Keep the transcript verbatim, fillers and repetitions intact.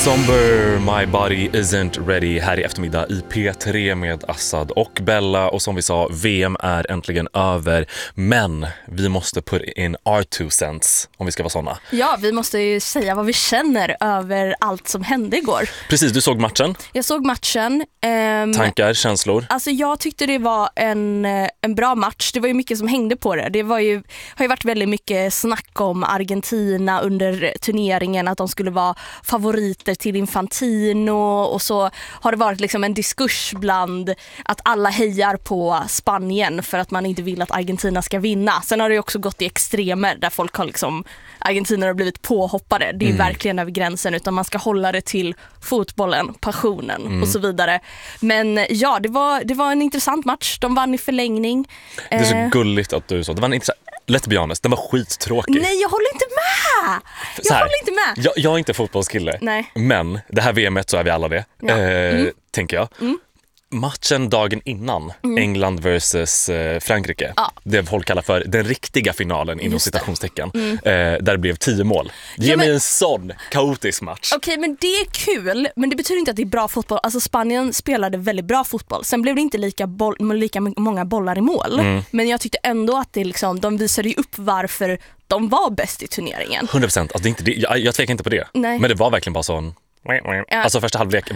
Somber, My Body Isn't Ready här i eftermiddag i P tre med Assad och Bella. Och som vi sa, V M är äntligen över. Men vi måste put in our two cents om vi ska vara såna. Ja, vi måste ju säga vad vi känner över allt som hände igår. Precis, du såg matchen. Jag såg matchen. Ehm, Tankar, känslor? Alltså jag tyckte det var en, en bra match. Det var ju mycket som hängde på det. Det var ju, har ju varit väldigt mycket snack om Argentina under turneringen. Att de skulle vara favoriter till Infantino. Och så har det varit liksom en diskurs bland att alla hejar på Spanien för att man inte vill att Argentina ska vinna. Sen har det ju också gått i extremer där folk har liksom, Argentina har blivit påhoppade. Det är mm. verkligen över gränsen, utan man ska hålla det till fotbollen, passionen mm. och så vidare. Men ja, det var, det var en intressant match. De vann i förlängning. Det är så eh. gulligt att du sa. Det var en intressant... Let's be honest, den var skittråkig. Nej, jag håller inte med. Jag här, håller inte med. Jag, jag är inte fotbollskille. Nej. Men det här V M:et så är vi alla det. Ja. Eh, mm. Tänker jag. Mm. Matchen dagen innan, mm. England versus eh, Frankrike. Ja. Det folk kallar för den riktiga finalen inom citationstecken. Mm. Eh, där det blev tio mål. Ge ja, men... mig en sån kaotisk match. Okej, okay, men det är kul. Men det betyder inte att det är bra fotboll. Alltså Spanien spelade väldigt bra fotboll. Sen blev det inte lika, boll, lika många bollar i mål. Mm. Men jag tyckte ändå att det liksom, de visade ju upp varför de var bäst i turneringen. hundra procent. Alltså, det är inte det. Jag, jag tvekar inte på det. Nej. Men det var verkligen bara sån... Alltså första halvlek